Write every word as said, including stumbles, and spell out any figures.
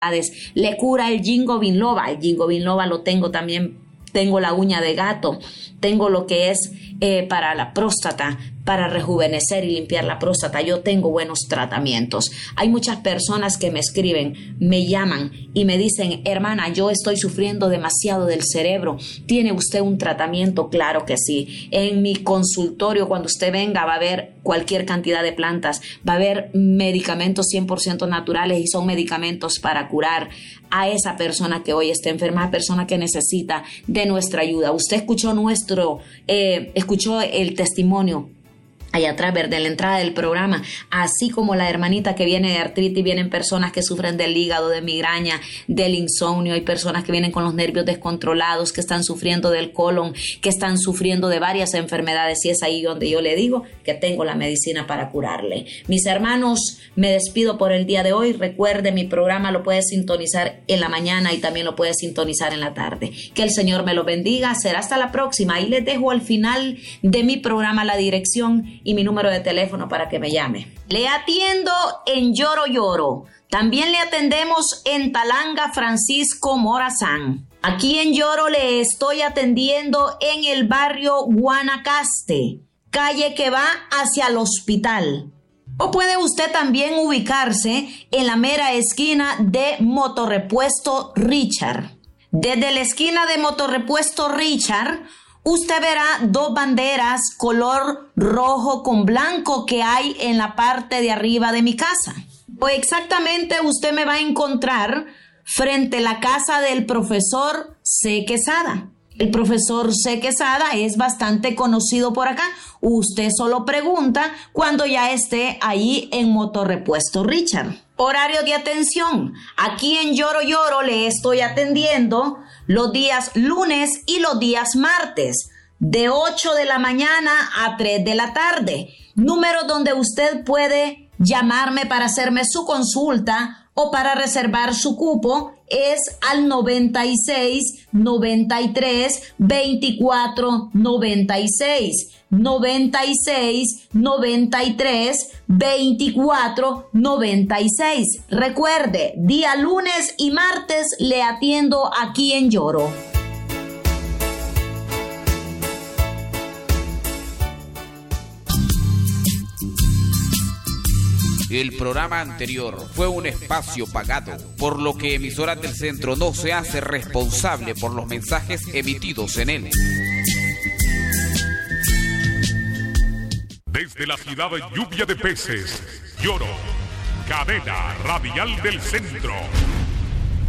Le cura el ginkgo biloba. El ginkgo biloba lo tengo también, tengo la uña de gato, tengo lo que es eh, para la próstata, para rejuvenecer y limpiar la próstata. Yo tengo buenos tratamientos. Hay muchas personas que me escriben, me llaman y me dicen: hermana, yo estoy sufriendo demasiado del cerebro. ¿Tiene usted un tratamiento? Claro que sí. En mi consultorio, cuando usted venga, va a haber cualquier cantidad de plantas, va a haber medicamentos cien por ciento naturales y son medicamentos para curar a esa persona que hoy está enferma, a la persona que necesita de nuestra ayuda. Usted escuchó nuestro, eh, escuchó el testimonio allá atrás, ¿verdad?, en la entrada del programa, así como la hermanita que viene de artritis. Vienen personas que sufren del hígado, de migraña, del insomnio. Hay personas que vienen con los nervios descontrolados, que están sufriendo del colon, que están sufriendo de varias enfermedades, y es ahí donde yo le digo que tengo la medicina para curarle. Mis hermanos, me despido por el día de hoy. Recuerde, mi programa lo puede sintonizar en la mañana y también lo puede sintonizar en la tarde. Que el Señor me lo bendiga. Será hasta la próxima. Ahí les dejo al final de mi programa la dirección y mi número de teléfono para que me llame. Le atiendo en Lloro Lloro. También le atendemos en Talanga Francisco Morazán. Aquí en Lloro le estoy atendiendo en el barrio Guanacaste, calle que va hacia el hospital. O puede usted también ubicarse en la mera esquina de Motorrepuesto Richard. Desde la esquina de Motorrepuesto Richard, usted verá dos banderas color rojo con blanco que hay en la parte de arriba de mi casa. O exactamente usted me va a encontrar frente a la casa del profesor C. Quesada. El profesor C. Quesada es bastante conocido por acá. Usted solo pregunta cuando ya esté ahí en Motorrepuesto Richard. Horario de atención. Aquí en Lloro Lloro le estoy atendiendo los días lunes y los días martes, de ocho de la mañana a tres de la tarde. Número donde usted puede llamarme para hacerme su consulta o para reservar su cupo es al noventa y seis, noventa y tres, veinticuatro, noventa y seis. noventa y seis, noventa y tres, veinticuatro, noventa y seis. Recuerde, día lunes y martes le atiendo aquí en Lloro. El programa anterior fue un espacio pagado, por lo que Emisoras del Centro no se hace responsable por los mensajes emitidos en él. Desde la ciudad lluvia de peces, Lloro, cadena radial del centro.